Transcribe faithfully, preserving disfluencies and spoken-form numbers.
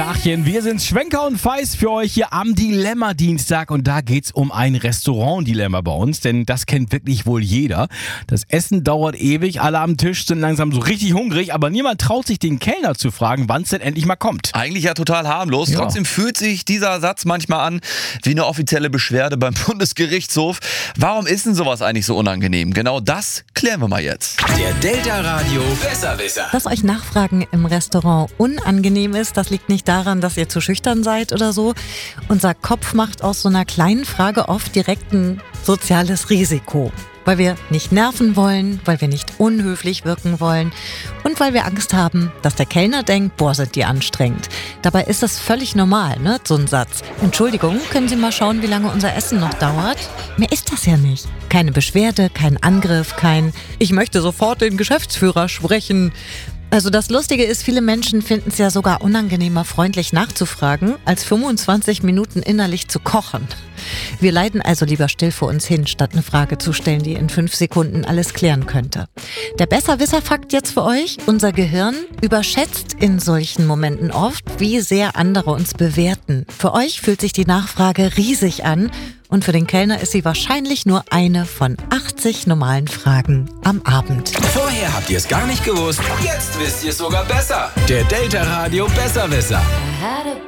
Tagchen, wir sind Schwenker und Feist für euch hier am Dilemma-Dienstag und da geht's um ein Restaurant-Dilemma bei uns, denn das kennt wirklich wohl jeder. Das Essen dauert ewig, alle am Tisch sind langsam so richtig hungrig, aber niemand traut sich den Kellner zu fragen, wann es denn endlich mal kommt. Eigentlich ja total harmlos, Ja. Trotzdem fühlt sich dieser Satz manchmal an wie eine offizielle Beschwerde beim Bundesgerichtshof. Warum ist denn sowas eigentlich so unangenehm? Genau das klären wir mal jetzt. Der Delta Radio Besserwisser. Dass euch Nachfragen im Restaurant unangenehm ist, das liegt nicht daran, dass ihr zu schüchtern seid oder so. Unser Kopf macht aus so einer kleinen Frage oft direkt ein soziales Risiko. Weil wir nicht nerven wollen, weil wir nicht unhöflich wirken wollen und weil wir Angst haben, dass der Kellner denkt, boah, sind die anstrengend. Dabei ist das völlig normal, ne, so ein Satz. Entschuldigung, können Sie mal schauen, wie lange unser Essen noch dauert? Mehr ist das ja nicht. Keine Beschwerde, kein Angriff, kein ich möchte sofort den Geschäftsführer sprechen. Also das Lustige ist, viele Menschen finden es ja sogar unangenehmer, freundlich nachzufragen, als fünfundzwanzig Minuten innerlich zu kochen. Wir leiden also lieber still vor uns hin, statt eine Frage zu stellen, die in fünf Sekunden alles klären könnte. Der Besserwisser-Fakt jetzt für euch: Unser Gehirn überschätzt in solchen Momenten oft, wie sehr andere uns bewerten. Für euch fühlt sich die Nachfrage riesig an und für den Kellner ist sie wahrscheinlich nur eine von achtzig normalen Fragen am Abend. Vorher habt ihr es gar nicht gewusst, jetzt wisst ihr es sogar besser. Der Delta Radio Besserwisser. I had a